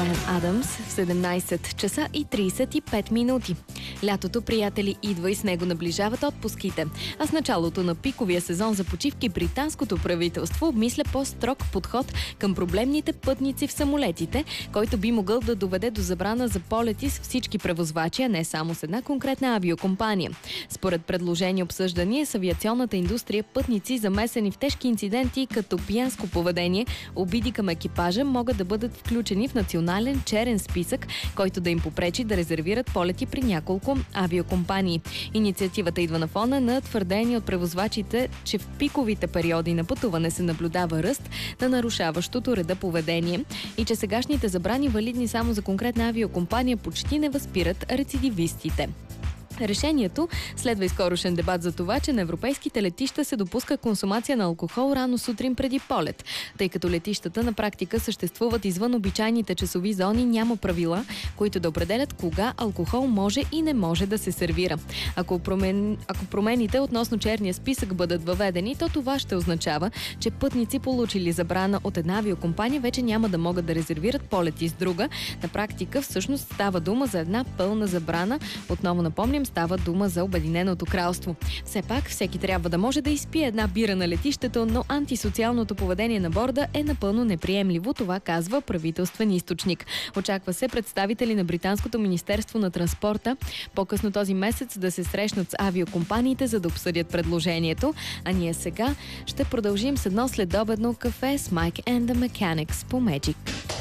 Адамс в 17 часа и 35 минути. Лятото, приятели, идва и с него наближават отпуските. А с началото на пиковия сезон за почивки британското правителство обмисля по-строг подход към проблемните пътници в самолетите, който би могъл да доведе до забрана за полети с всички превозвачи, а не само с една конкретна авиокомпания. Според предложение обсъждания с авиационната индустрия, пътници, замесени в тежки инциденти като пиянско поведение, обиди към екипажа, могат да бъдат включени в национален черен списък, който да им попречи да резервират полети при няколко авиокомпании. Инициативата идва на фона на твърдение от превозвачите, че в пиковите периоди на пътуване се наблюдава ръст на нарушаващото реда поведение и че сегашните забрани, валидни само за конкретна авиокомпания, почти не възпират рецидивистите. Решението следва и скорошен дебат за това, че на европейските летища се допуска консумация на алкохол рано сутрин преди полет. Тъй като летищата на практика съществуват извън обичайните часови зони, няма правила, които да определят кога алкохол може и не може да се сервира. Ако промените относно черния списък бъдат въведени, то това ще означава, че пътници, получили забрана от една авиокомпания, вече няма да могат да резервират полети с друга. На практика всъщност става дума за една пълна забрана. Отново напомням, става дума за Обединеното кралство. Все пак, всеки трябва да може да изпие една бира на летището, но антисоциалното поведение на борда е напълно неприемливо, това казва правителствен източник. Очаква се представители на Британското министерство на транспорта по-късно този месец да се срещнат с авиокомпаниите, за да обсъдят предложението. А ние сега ще продължим с едно следобедно кафе с Mike and the Mechanics по Magic.